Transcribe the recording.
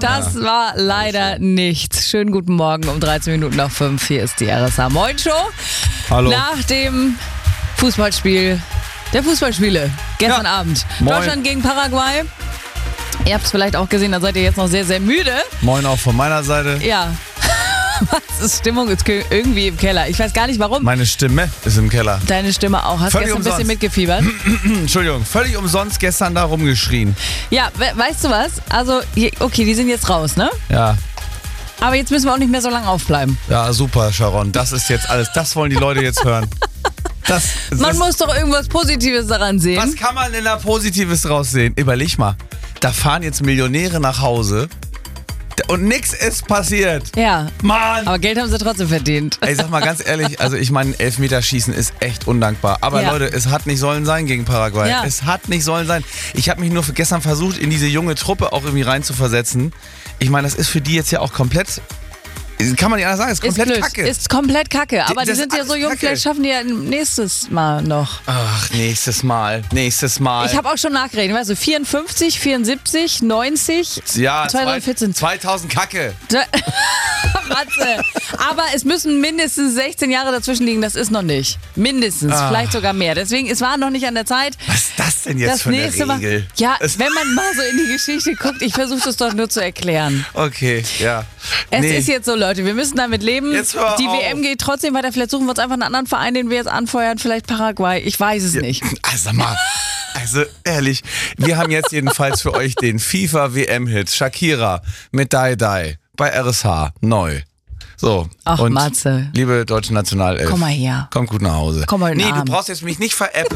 Das war leider nichts. Schönen guten Morgen um 13 Minuten nach 5. Hier ist die RSA Moin Show. Hallo. Nach dem Fußballspiel der Fußballspiele gestern Abend. Moin. Deutschland gegen Paraguay. Ihr habt es vielleicht auch gesehen, da seid ihr jetzt noch sehr, sehr müde. Moin auch von meiner Seite. Ja. Was ist Stimmung? Ist irgendwie im Keller. Ich weiß gar nicht warum. Meine Stimme ist im Keller. Deine Stimme auch. Hast Völlig gestern ein bisschen umsonst. mitgefiebert. Entschuldigung, völlig umsonst gestern da rumgeschrien. Ja, weißt du was? Also, okay, die sind jetzt raus, ne? Ja. Aber jetzt müssen wir auch nicht mehr so lange aufbleiben. Ja, super, Sharon. Das ist jetzt alles. Das wollen die Leute jetzt hören. Man muss doch irgendwas Positives daran sehen. Was kann man denn da Positives draus sehen? Überleg mal. Da fahren jetzt Millionäre nach Hause und nix ist passiert. Ja. Mann! Aber Geld haben sie trotzdem verdient. Ey, sag mal ganz ehrlich, also ich meine, Elfmeterschießen ist echt undankbar. Aber Ja. Leute, es hat nicht sollen sein gegen Paraguay. Ja. Es hat nicht sollen sein. Ich habe mich nur gestern versucht, in diese junge Truppe auch irgendwie reinzuversetzen. Ich meine, das ist für die jetzt ja auch komplett, kann man nicht anders sagen, ist komplett blöd. Kacke. Ist komplett Kacke. Aber die das sind ist ja so alles jung, Kacke. vielleicht schaffen die ja nächstes Mal noch. Ach, nächstes Mal. Ich habe auch schon nachgerechnet. Weißt du, 54, 74, 90, Ja, 2014. 2000 Kacke. Matze. Aber es müssen mindestens 16 Jahre dazwischen liegen, das ist noch nicht. Mindestens, vielleicht sogar mehr. Deswegen, es war noch nicht an der Zeit. Was ist das denn jetzt Das für eine nächste Mal. Regel? Ja, wenn man mal so in die Geschichte guckt, ich versuche das doch nur zu erklären. Okay, ja. Es ist jetzt so, Leute, wir müssen damit leben. Jetzt hör Die auf. WM geht trotzdem weiter. Vielleicht suchen wir uns einfach einen anderen Verein, den wir jetzt anfeuern. Vielleicht Paraguay. Ich weiß es nicht. Also mal, also ehrlich, wir haben jetzt jedenfalls für euch den FIFA-WM-Hit Shakira mit Die Die bei RSH neu. So. Ach, und Matze. liebe deutsche Nationalelf. Komm mal her. Kommt gut nach Hause. Komm mal in den Nee, du Arm. brauchst jetzt mich nicht veräppeln.